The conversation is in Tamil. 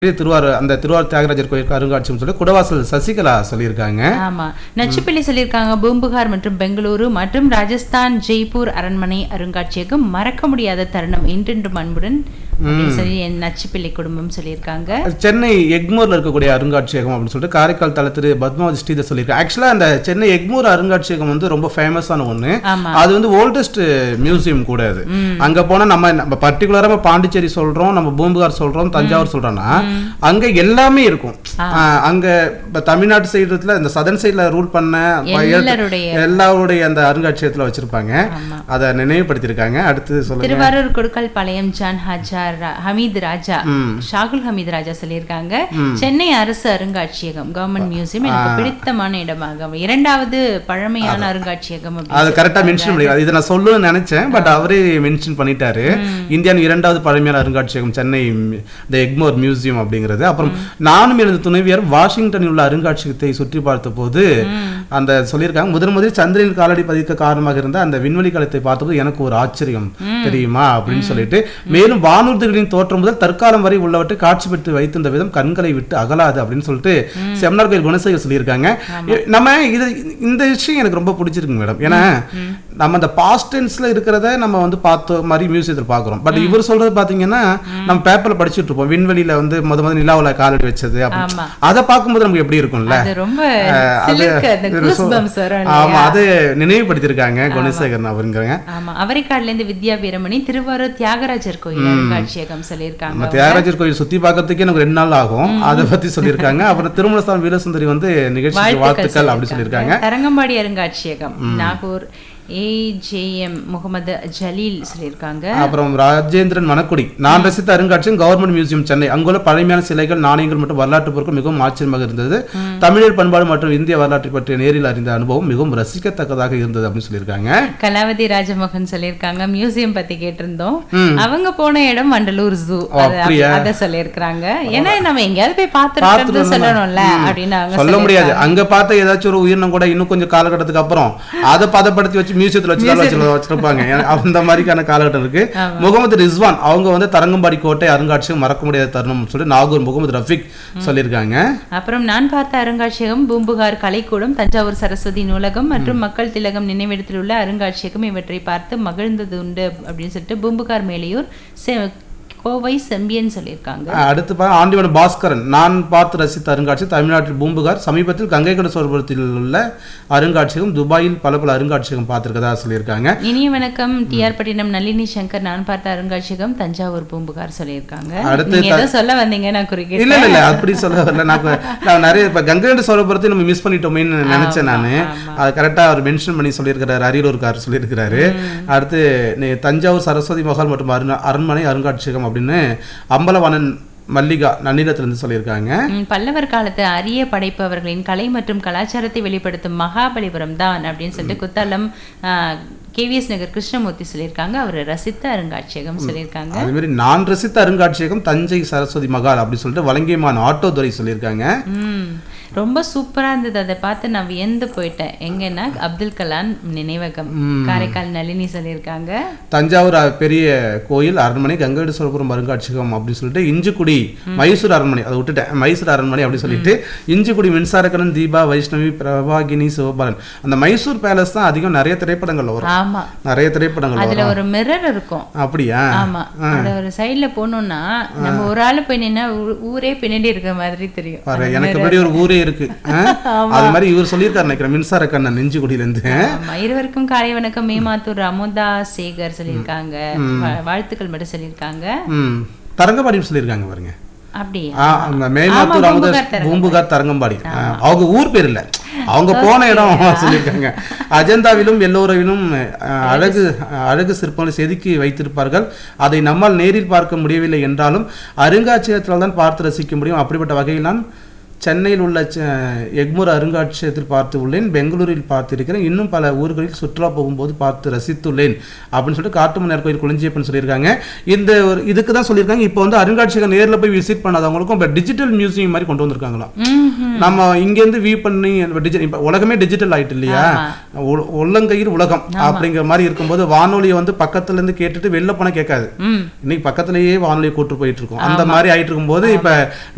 திருவாரூர் தியாகராஜர் கோயில் அருங்காட்சியம் சொல்லி குடவாசல் சசிகலா சொல்லியிருக்காங்க. ஆமா, நச்சுப்பிள்ளை சொல்லியிருக்காங்க. பூம்புகார் மற்றும் பெங்களூரு மற்றும் ராஜஸ்தான் ஜெய்ப்பூர் அரண்மனை அருங்காட்சியகம் மறக்க முடியாத தருணம் இன்றென்றும் அன்புடன் சொல்லி நச்சுப்பிள்ளை குடும்பம் சொல்லியிருக்காங்க. சென்னை எக்மோர்ல இருக்கக்கூடிய அருங்காட்சியகம் அப்படின்னு சொல்லிட்டு காரைக்கால் தளத்திரு பத்மாவதி ஸ்ரீதர் சொல்லியிருக்காங்க. ஆக்சுவலா அந்த சென்னை எக்மோர் அருங்காட்சியகம் வந்து ரொம்ப ஃபேமஸான ஒண்ணு. அது வந்து ஓல்டஸ்ட் மியூசியம் கூட. அது அங்க போனா நம்ம பர்டிகுலரா பாண்டிச்சேரி சொல்றோம், நம்ம பூம்புகார் சொல்றோம், தஞ்சாவூர் சொல்றோம்னா அங்க எல்லாமே இருக்கும். அங்க தமிழ்நாட்டு சைடுல இந்த சதன் சைடுல ரூல் பண்ண எல்லாருடைய அந்த அருங்காட்சியகத்துல வச்சிருப்பாங்க. அத நினைவுபடுத்திருக்காங்க. அடுத்து சொல்லுங்க. திருவாரூர் கொடுக்கல் பாளையம் ஜான் ஹாஜார் ஹமீத் ராஜா ஷாகுல் ஹமீத் ராஜா சொல்லியிருக்காங்க. சென்னை அரசு அருங்காட்சியகம் கவர்மெண்ட் மியூசியம் எனக்கு பிடித்தமான இடமாகும், இரண்டாவது பழமையான அருங்காட்சியகம். அது கரெக்டா மென்ஷன் பண்ணி இதை நான் சொல்லணும்னு நினைச்சேன், பட் அவரே மென்ஷன் பண்ணிட்டாரு. இந்தியாவின் இரண்டாவது பழமையான அருங்காட்சியகம் சென்னை எக்மோர் மியூசியம் அப்படிங்கிறது. அப்புறம் நானும் எனது துணைவியார் வாஷிங்டனில் உள்ள அருங்காட்சியகத்தை சுற்றி பார்த்த போது அந்த சொல்லியிருக்காங்க, முதலில் சந்திரனில் காலடி பதிக்க காரணமாக இருந்த அந்த விண்வெளி காலத்தை பார்த்தபோது எனக்கு ஒரு ஆச்சரியம் தெரியுமா அப்படின்னு சொல்லிட்டு, மேலும் வானூர்திகளின் தோற்றம் முதல் தற்காலம் வரை உள்ளவற்றை காட்சிப்படுத்தி வைத்திருந்த விதம் கண்களை விட்டு அகலாது அப்படின்னு சொல்லிட்டு செம்னார் கோயில் குணசேகர் சொல்லியிருக்காங்க. நம்ம இந்த விஷயம் எனக்கு ரொம்ப பிடிச்சிருக்கு மேடம். ஏன்னா நம்ம அந்த பாஸ்ட் டென்ஸ்ல இருக்கிறத நம்ம வந்து பார்த்த மாதிரி மியூசியத்தில் பார்க்குறோம். பட் இவர் சொல்றது பாத்தீங்கன்னா நம்ம பேப்பர்ல படிச்சுட்டு இருப்போம், விண்வெளியில வந்து முத நிலாவுல காலடி வச்சது அப்படின்னு. அதை பார்க்கும்போது நமக்கு எப்படி இருக்கும்ல, ஆமா, அது நினைவுபடுத்திருக்காங்க குணசேகரன் அவருங்கிறாங்க. அவரைக்காடுல இருந்து வித்யா வீரமணி திருவாரூர் தியாகராஜர் கோயில் அருங்காட்சியகம் சொல்லியிருக்காங்க. தியாகராஜர் கோயில் சுத்தி பார்க்கறதுக்கே எனக்கு 2 நாள் ஆகும், அதை பத்தி சொல்லியிருக்காங்க. அப்புறம் திருமணஸ்தானம் வீரசுந்தரி வந்து நிகழ்ச்சி வாழ்த்துக்கள் அப்படி சொல்லியிருக்காங்க. தரங்கம்பாடி அருங்காட்சியகம் நாகூர் AJM முகமது ஜலீல் சொல்லியிருக்காங்க. அப்புறம் ராஜேந்திரன் மணக்குடி நான் ரசித்த அருங்காட்சியகம் கவர்மெண்ட் மியூசியம் சென்னை. அங்குள்ள பழமையான சிலைகள், நாணயங்கள் மற்றும் வரலாற்று பொருட்கள் மிகவும் ஆச்சரியமாக இருந்தது. தமிழர் பண்பாடு மற்றும் இந்திய வரலாற்றை பற்றிய நேரில் அறிந்த அனுபவம் மிகவும் ரசிக்கத்தக்கதாக இருந்தது அப்படின்னு சொல்லியிருக்காங்க. கலாவதி ராஜமோகன் சொல்லியிருக்காங்க. மியூசியம் பத்தி கேட்டிருந்தோம், அவங்க போன இடம் வண்டலூர் ஜூ, அதை சொல்லியிருக்காங்க. ஏன்னா நம்ம எங்கேயாவது போய் பார்த்துட்டு சொல்லணும்ல அப்படின்னு சொல்ல முடியாது. அங்க பார்த்த ஏதாச்சும் ஒரு உயிரினம் கூட இன்னும் கொஞ்சம் காலகட்டத்துக்கு அப்புறம் அதை பதப்படுத்தி வச்சு மியூசியத்துல வச்சிருப்பாங்க. அந்த மாதிரியான காலகட்டம் இருக்கு. முகமது ரிஸ்வான் அவங்க வந்து தரங்கம்பாடி கோட்டை அருங்காட்சியகம் மறக்க முடியாத தருணம் சொல்லிட்டு நாகூர் முகமது ரஃபிக் சொல்லியிருக்காங்க. அப்புறம் நான் பார்த்த அருங்காட்சியகம் பூம்புகார் கலைக்கூடம், தஞ்சாவூர் சரஸ்வதி நூலகம் மற்றும் மக்கள் திலகம் நினைவிடத்தில் உள்ள அருங்காட்சியகம் இவற்றை பார்த்து மகிழ்ந்தது உண்டு அப்படின்னு சொல்லிட்டு பூம்புகார் மேலையூர் கோவை செம்பியன் சொல்லியிருக்காங்க. அடுத்து ஆண்டிவன் பாஸ்கரன் நான் பார்த்து ரசித்த அருங்காட்சியகம் தமிழ்நாட்டில் பூம்புகார், சமீபத்தில் கங்கை கொண்ட சோழபுரத்தில் உள்ள அருங்காட்சியகம், துபாயில் பல அருங்காட்சியகம் பார்த்திருக்கதா சொல்லியிருக்காங்க. இனிய வணக்கம் TR பட்டினம் நளினி சங்கர் நான் பார்த்த அருங்காட்சியகம் தஞ்சாவூர் பூம்புகார் சொல்லியிருக்காங்க. அடுத்து சொல்ல வந்தீங்க, நான் குறுக்கிட்டேன். இல்ல அப்படி சொல்ல வரல. நான் நிறைய இப்ப கங்கை கொண்ட சோழபுரத்தை நம்ம மிஸ் பண்ணிட்டோமேன்னு நினைச்சேன். நானு அது கரெக்டா அவர் மென்ஷன் பண்ணி சொல்லியிருக்கிறாரு, அரியலூர்கார் சொல்லியிருக்கிறாரு. அடுத்து தஞ்சாவூர் சரஸ்வதி மஹால் மற்றும் அரண்மனை அருங்காட்சியகம் அப்படின்னு அம்பலவாணன் மல்லிகா நன்னிலத்திலிருந்து சொல்லியிருக்காங்க. பல்லவர் காலத்து அரிய படைப்பு அவர்களின் கலை மற்றும் கலாச்சாரத்தை வெளிப்படுத்தும் மகாபலிபுரம் தான் அப்படின்னு சொல்லிட்டு குத்தாலம் KVS நகர் கிருஷ்ணமூர்த்தி சொல்லியிருக்காங்க. அவர் ரசித்த அருங்காட்சியகம் சொல்லியிருக்காங்க. அதே மாதிரி நான் ரசித்த அருங்காட்சியகம் தஞ்சை சரஸ்வதி மகால் அப்படின்னு சொல்லிட்டு வலங்கைமான் ஆட்டோதுரை சொல்லியிருக்காங்க. ரொம்ப சூப்பரா இருந்தது, அதை பார்த்து நான் வியந்து போயிட்டேன். எங்கன்னா அப்துல் கலாம் நினைவகம் காரைக்கால் நளினி சொல்லியிருக்காங்க. தஞ்சாவூர் பெரிய கோயில் அரண்மனை கங்கை கொண்ட சோழபுரம் அருங்காட்சியகம் அப்படின்னு சொல்லிட்டு இஞ்சிக்குடி மைசூர் அரண்மனை, அதை விட்டுட்டேன், மைசூர் அரண்மனை அப்படின்னு சொல்லிட்டு இஞ்சிக்குடி மின்சாரக்கணன் தீபா வைஷ்ணவி பிரபாகினி சிவபாலன் அந்த மைசூர் பேலஸ் தான் அதிகம் நிறைய திரைப்படங்கள் வரும். ஆமா, நிறைய திரைப்படங்கள் அதுல ஒரு மிரர் இருக்கும். அப்படியா? ஆமா, அத ஒரு சைடுல போனோம்னா நம்ம ஒரு ஆளு போய் நின்னா ஊரே பின்னாடி இருக்க மாதிரி தெரியும். எனக்கு முன்னாடி ஒரு ஊரே இருக்கு. அது மாதிரி இவர் சொல்லியிருக்காரு நினைக்கிறேன், மின்சார கண்ணன் நெஞ்சுக்குடியில இருந்து. இருவருக்கும் காலை வணக்கம். மேமாத்தூர் அமுதா சேகர் சொல்லியிருக்காங்க. வாழ்த்துக்கள் மட்டும் சொல்லியிருக்காங்க. தரங்கம்பாடி சொல்லியிருக்காங்க பாருங்க. அப்படியா? மேமாத்தூர் அமுதா பூம்புகார் தரங்கம்பாடி அவங்க ஊர் பேர் இல்ல, அவங்க போன இடம் சொல்லியிருக்காங்க. அஜந்தாவிலும் எல்லோராவிலும் அழகு சிற்பங்களை செதுக்கி வைத்திருப்பார்கள். அதை நம்மால் நேரில் பார்க்க முடியவில்லை என்றாலும் அருங்காட்சியகத்தில் தான் பார்த்து ரசிக்க முடியும். அப்படிப்பட்ட வகையில் நான் சென்னையில் உள்ள எக்மோர் அருங்காட்சியகத்தில் பார்த்து உள்ளேன், பெங்களூரில் பார்த்திருக்கிறேன், இன்னும் பல ஊர்களில் சுற்றுலா போகும்போது பார்த்து ரசித்துள்ளேன் அப்படின்னு சொல்லிட்டு காட்டுமன்னார் கோயில் குளஞ்சியப்பன் சொல்லியிருக்காங்க. இந்த ஒரு இதுக்கு தான் சொல்லியிருக்காங்க. இப்போ வந்து அருங்காட்சியகம் நேரில் போய் விசிட் பண்ணாதவங்களுக்கும் இப்போ டிஜிட்டல் மியூசியம் மாதிரி கொண்டு வந்திருக்காங்களாம். நம்ம இங்கேருந்து வியூ பண்ணி இப்போ உலகமே டிஜிட்டல் ஆயிட்டு இல்லையா, உள்ளங்கையில் உலகம் அப்படிங்கிற மாதிரி இருக்கும்போது வானொலியை வந்து பக்கத்துல இருந்து கேட்டுட்டு வெளில போனா கேட்காது. இன்னைக்கு பக்கத்திலேயே வானொலியை கூட்டு போயிட்டு இருக்கோம். அந்த மாதிரி ஆயிட்டு இருக்கும்போது இப்ப